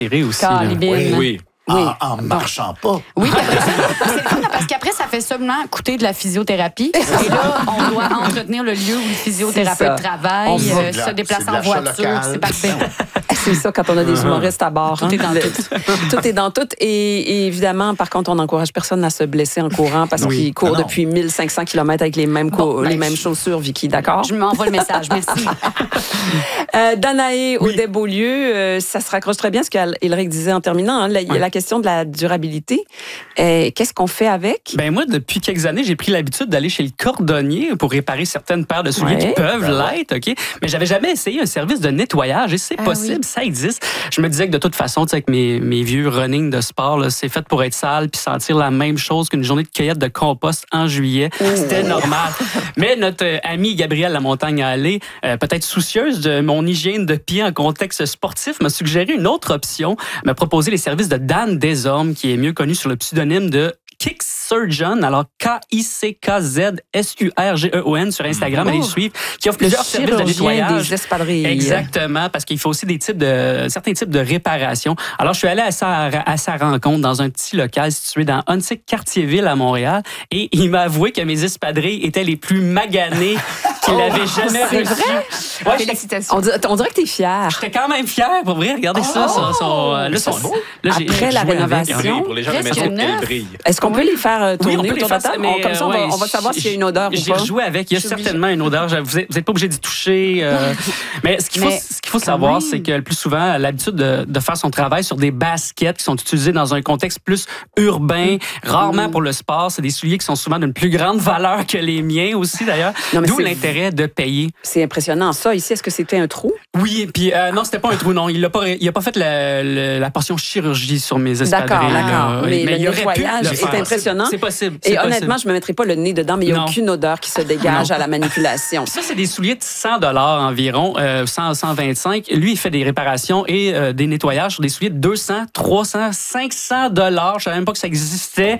aussi. Là. Oui. En marchant pas. Oui, c'est fun parce qu'après, ça fait seulement coûter de la physiothérapie. Et là, on doit entretenir le lieu où le physiothérapeute travaille, se déplacer en voiture. C'est parfait. C'est ça quand on a des humoristes à bord. Tout est dans tout. Tout est dans tout. Et évidemment, par contre, on n'encourage personne à se blesser en courant parce qu'il court depuis 1500 km avec les mêmes chaussures, Vicky, d'accord? Je m'envoie le message, merci. Danae Audet-Beaulieu, ça se raccroche très bien à ce qu'Éleric disait en terminant. Il y a la question de la durabilité. Qu'est-ce qu'on fait avec? Ben moi, depuis quelques années, j'ai pris l'habitude d'aller chez le cordonnier pour réparer certaines paires de souliers qui peuvent l'être, OK? Mais j'avais jamais essayé un service de nettoyage et c'est possible, ça existe. Je me disais que de toute façon, avec mes vieux running de sport, là, c'est fait pour être sale puis sentir la même chose qu'une journée de cueillette de compost en juillet. C'était normal. Mais notre amie Gabrielle Lamontagne-Allé, peut-être soucieuse de mon hygiène de pied en contexte sportif, m'a suggéré une autre option, m'a proposé les services de Dan Desormes, qui est mieux connu sur le pseudonyme de Kick Surgeon, alors KICKZSURGEON sur Instagram, allez le suivre, qui offre plusieurs services de nettoyage. Des espadrilles. Exactement, parce qu'il faut aussi certains types de réparations. Alors, je suis allé à sa rencontre dans un petit local situé dans Huntsic, Cartierville à Montréal, et il m'a avoué que mes espadrilles étaient les plus maganées qu'il avait jamais reçues. C'est vrai? Félicitations. On dirait que t'es fier. J'étais quand même fier, pour vrai. Regardez ça. Après la rénovation, pour les gens de la maison, elles brillent. Est-ce qu'on peut les faire tourner autour de la table? Comme ça, on va savoir s'il y a une odeur ou pas. J'ai rejoué avec. Il y a certainement une odeur. Vous n'êtes pas obligé d'y toucher. Mais ce qu'il faut savoir, c'est que le plus souvent, l'habitude de faire son travail sur des baskets qui sont utilisées dans un contexte plus urbain, rarement pour le sport. C'est des souliers qui sont souvent d'une plus grande valeur que les miens aussi, d'ailleurs. D'où l'intérêt de payer. C'est impressionnant. Ça, ici, est-ce que c'était un trou? Oui, puis non, c'était pas un trou, non. Il a pas fait la portion chirurgie sur mes espadrilles. D'accord. Mais le nettoyage est impressionnant. C'est possible. Et honnêtement, je me mettrais pas le nez dedans, mais il n'y a aucune odeur qui se dégage à la manipulation. Ça, c'est des souliers de $100 environ, 125. Lui, il fait des réparations et des nettoyages sur des souliers de 200, 300, $500. Je savais même pas que ça existait.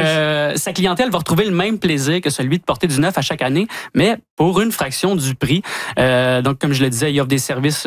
Sa clientèle va retrouver le même plaisir que celui de porter du neuf à chaque année, mais pour une fraction du prix. Donc, comme je le disais, il offre des services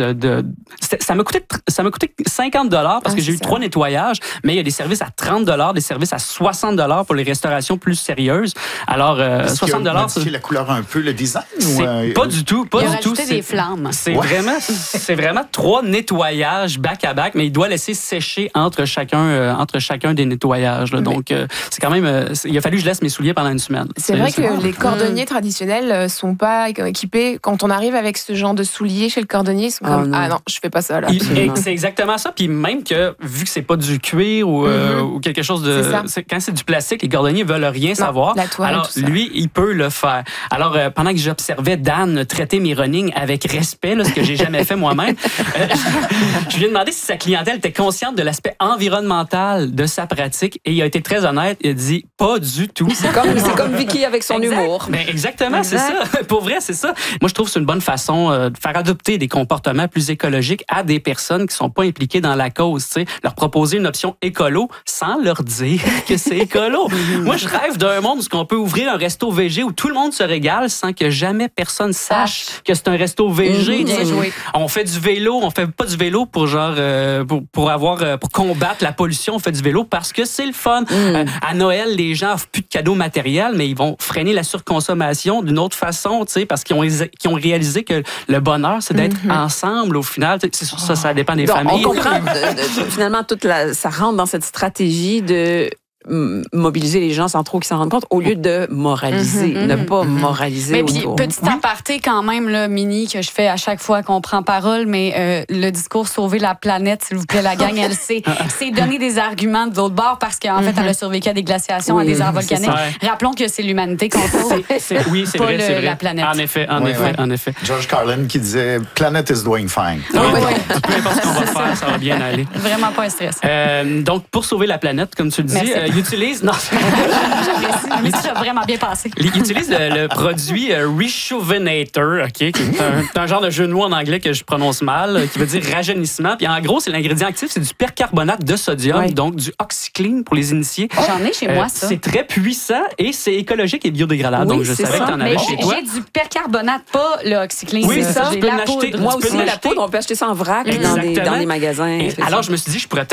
ça m'a coûté $50 parce que j'ai eu 3 nettoyages, mais il y a des services à $30, des services à $60 pour les restaurations plus sérieuses. Alors, $60, c'est la couleur un peu, le design? Pas du tout. Il a rajouté des flammes. C'est vraiment 3 nettoyages back-à-back, mais il doit laisser sécher entre chacun des nettoyages. Là. Donc, c'est quand même... il a fallu que je laisse mes souliers pendant une semaine. C'est vrai que les cordonniers traditionnels sont pas équipés. Quand on arrive avec ce genre de souliers chez le cordonnier, ils sont comme non, je fais pas ça là. C'est exactement ça. Puis même que vu que c'est pas du cuir ou quelque chose de, quand c'est du plastique, les cordonniers veulent rien savoir. La toile, alors lui, il peut le faire. Alors pendant que j'observais Dan traiter mes runnings avec respect, là, ce que j'ai jamais fait moi-même, je lui ai demandé si sa clientèle était consciente de l'aspect environnemental de sa pratique et il a été très honnête. Il a dit pas du tout. C'est comme Vicky avec son humour. Ben exactement, c'est ça. Pour vrai, c'est ça. Moi, je trouve que c'est une bonne façon de faire adopter des comportements plus écologiques à des personnes qui sont pas impliquées dans la cause. Tu sais, leur proposer une option écolo sans leur dire que c'est écolo. Moi, je rêve d'un monde où on peut ouvrir un resto végé où tout le monde se régale sans que jamais personne sache que c'est un resto végé. On fait du vélo, on fait pas du vélo pour pour combattre la pollution. On fait du vélo parce que c'est le fun. À Noël, les gens offrent plus de cadeaux matériels, mais ils vont freiner la surconsommation d'une autre façon, tu sais, parce qu'ils ont réalisé que le bonheur, c'est d'être ensemble au final. C'est sûr, ça dépend des familles. On comprend finalement ça rentre dans cette stratégie de mobiliser les gens sans trop qu'ils s'en rendent compte au lieu de moraliser, ne pas moraliser. Mais puis, petit aparté quand même, là, mini, que je fais à chaque fois qu'on prend parole, mais le discours « Sauver la planète » s'il vous plaît, la gang, elle sait. C'est donner des arguments de l'autre bord parce qu'en fait, elle a survécu à des glaciations, à des airs volcaniques. Rappelons que c'est l'humanité qu'on sauve. Oui, c'est vrai, c'est vrai. La planète. En effet. George Carlin qui disait « Planet is doing fine ». Peu importe ce qu'on va faire, ça va bien aller. Vraiment pas un stress. Donc, pour sauver la planète, comme tu le dis, il utilise... Non, J'apprécie. Ça a vraiment bien passé. il utilise le produit Rejuvenator, OK, qui est un genre de jeu de mots en anglais que je prononce mal, qui veut dire rajeunissement. Puis en gros, c'est l'ingrédient actif, c'est du percarbonate de sodium, donc du OxyClean pour les initiés. J'en ai chez moi, ça. C'est très puissant et c'est écologique et biodégradable. Oui, donc je savais que tu en avais chez toi. J'ai du percarbonate, pas le OxyClean. Oui, ça, j'ai tu peux la l'acheter. poudre. Moi Tu peux aussi, la l'acheter. poudre, on peut acheter ça en vrac dans les magasins. Et alors, je me suis dit, je pourrais